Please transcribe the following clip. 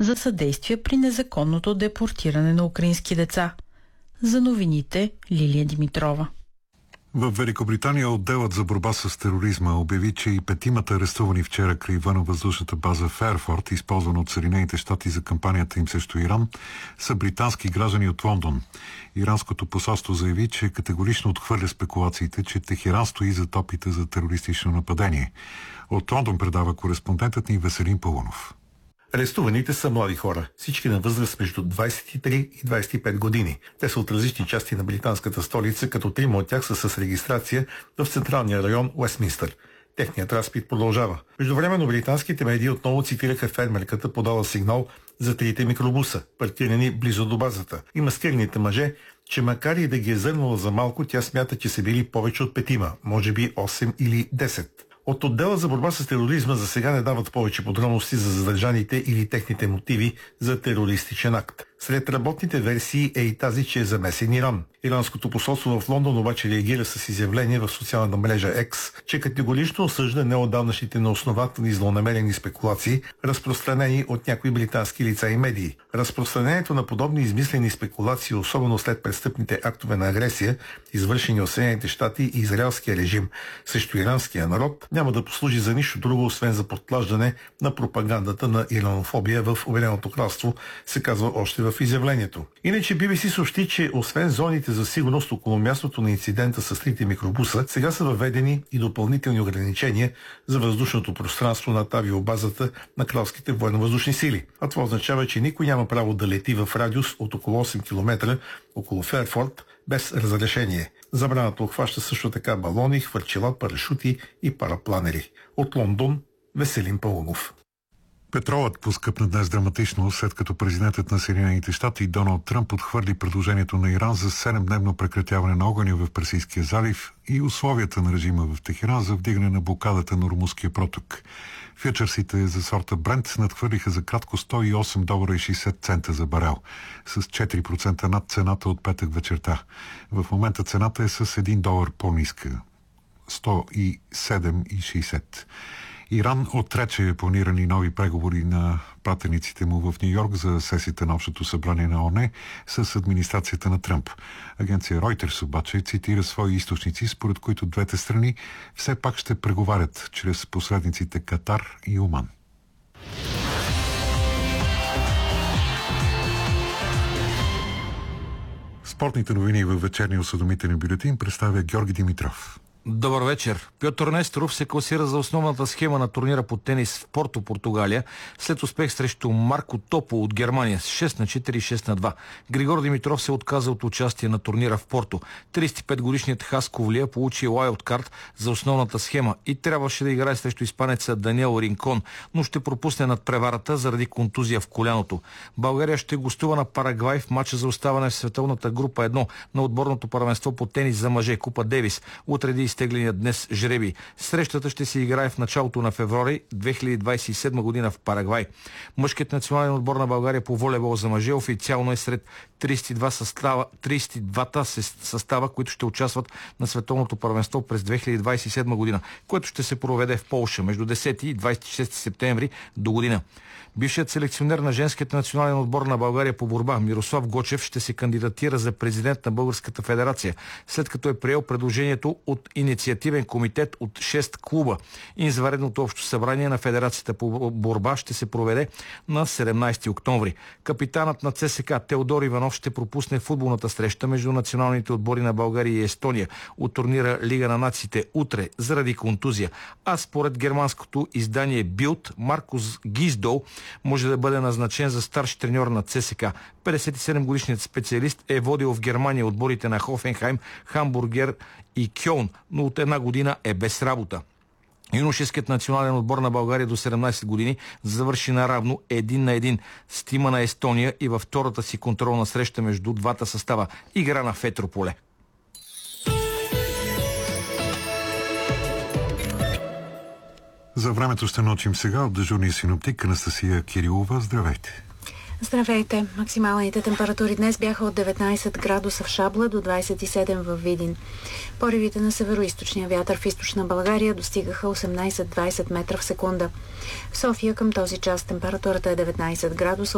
за съдействие при незаконното депортиране на украински деца. За новините Лилия Димитрова. В Великобритания отделът за борба с тероризма обяви, че и петимата арестувани вчера край военновъздушната база Фейрфорд, използвана от Съединените щати за кампанията им срещу Иран, са британски граждани от Лондон. Иранското посолство заяви, че категорично отхвърля спекулациите, че Техеран стои зад опита за терористично нападение. От Лондон предава кореспондентът ни Веселин Паунов. Арестуваните са млади хора, всички на възраст между 23 и 25 години. Те са от различни части на британската столица, като 3 от тях са с регистрация в централния район Уестминстър. Техният разпит продължава. Междувременно британските медии отново цитираха фермерката, подала сигнал за 3 микробуса, паркирани близо до базата, и маскираните мъже, че макар и да ги е зърнала за малко, тя смята, че са били повече от 5, може би 8 или 10. От отдела за борба с тероризма за сега не дават повече подробности за задържаните или техните мотиви за терористичен акт. Сред работните версии е и тази, че е замесен Иран. Иранското посолство в Лондон обаче реагира с изявление в социална мрежа X, че категорично осъжда неотдавнашните неоснователни злонамерени спекулации, разпространени от някои британски лица и медии. Разпространението на подобни измислени спекулации, особено след престъпните актове на агресия, извършени от Съединените щати и израелския режим срещу иранския народ, няма да послужи за нищо друго, освен за подклаждане на пропагандата на иранофобия в Обединеното кралство, се казва още в изявлението. Иначе BBC съобщи, че освен зоните за сигурност около мястото на инцидента с 3 микробуса, сега са въведени и допълнителни ограничения за въздушното пространство над авиобазата на кралските военновъздушни сили. А това означава, че никой няма право да лети в радиус от около 8 км около Фейрфорд без разрешение. Забраната обхваща също така балони, хвърчила, парашути и парапланери. От Лондон Веселин Паунов. Петролът поскъпна днес драматично, след като президентът на Съединените щати Доналд Тръмп отхвърли предложението на Иран за 7-дневно прекратяване на огъня в Персийския залив и условията на режима в Техеран за вдигане на блокадата на Ормузския проток. Фьючерсите за сорта Брент надхвърлиха за кратко $108.60 за барел, с 4% над цената от петък вечерта. В момента цената е с $1 по-ниска – $107.60. Иран отрече планирани нови преговори на пратениците му в Ню Йорк за сесията на Общото събрание на ООН с администрацията на Тръмп. Агенция Reuters обаче цитира свои източници, според които двете страни все пак ще преговарят чрез посредниците Катар и Оман. Спортните новини във вечерния осведомителен бюлетин представя Георги Димитров. Добър вечер. Пьотър Несторов се класира за основната схема на турнира по тенис в Порто, Португалия, след успех срещу Марко Топо от Германия с 6-4 и 6-2. Григор Димитров се отказа от участие на турнира в Порто. 35-годишният Хасковлия получи лайткарт за основната схема и трябваше да играе срещу испанеца Даниел Ринкон, но ще пропусне надпреварата заради контузия в коляното. България ще гостува на Парагвай в матча за оставане в световната група 1 на отборното първенство по тенис за мъже Купа Девис. Утре изтегления днес жреби. Срещата ще се играе в началото на февруари 2027 година в Парагвай. Мъжкият национален отбор на България по волейбол за мъже официално е сред 32-та състава, които ще участват на световното първенство през 2027 година, което ще се проведе в Полша между 10 и 26 септември до година. Бившият селекционер на женският национален отбор на България по борба Мирослав Гочев ще се кандидатира за президент на Българската федерация, след като е приел предложението от инициативен комитет от 6 клуба. Извънредното общо събрание на Федерацията по борба ще се проведе на 17 октомври. Капитанът на ЦСК Теодор Иванов ще пропусне футболната среща между националните отбори на България и Естония от турнира Лига на нациите утре заради контузия. А според германското издание Билд, Маркус Гиздол може да бъде назначен за старши треньор на ЦСК. 57-годишният специалист е водил в Германия отборите на Хофенхайм, Хамбургер и Кьолн, но от една година е без работа. Юношеският национален отбор на България до 17 години завърши наравно 1-1 с тима на Естония и във втората си контролна среща между двата състава игра на Фетрополе. За времето ще научим сега от дежурния синоптик Анастасия Кирилова. Здравейте! Здравейте! Максималните температури днес бяха от 19 градуса в Шабла до 27 в Видин. Поривите на североизточния вятър в източна България достигаха 18-20 метра в секунда. В София към този час температурата е 19 градуса.